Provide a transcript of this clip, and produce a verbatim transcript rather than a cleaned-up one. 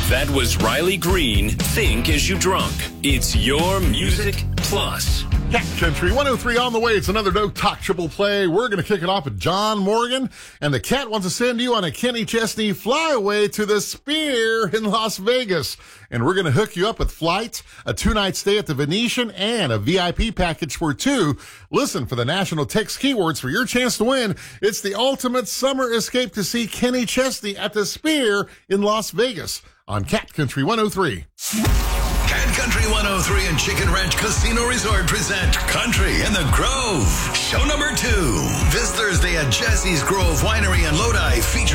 That was Riley Green, Think As You Drunk. It's your Music Plus. Cat Country one oh three on the way. It's another No Talk Triple Play. We're going to kick it off with John Morgan. And the Cat wants to send you on a Kenny Chesney flyaway to the Sphere in Las Vegas. And we're going to hook you up with flights, a two-night stay at the Venetian, and a V I P package for two. Listen for the national text keywords for your chance to win. It's the ultimate summer escape to see Kenny Chesney at the Sphere in Las Vegas on Cat Country one oh three. Cat Country one oh three and Chicken Ranch Casino Resort present Country in the Grove. Show number two. This Thursday at Jesse's Grove Winery in Lodi featuring